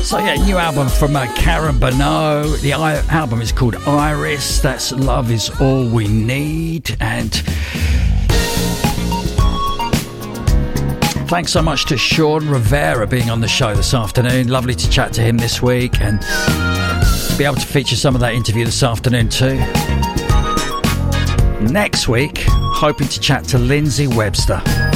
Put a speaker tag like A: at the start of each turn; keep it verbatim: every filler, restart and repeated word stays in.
A: So yeah, new album from uh, Karen Bernot. The I- album is called Iris. That's Love Is All We Need. And thanks so much to Sean Rivera being on the show this afternoon. Lovely to chat to him this week and be able to feature some of that interview this afternoon too. Next week, hoping to chat to Lindsay Webster.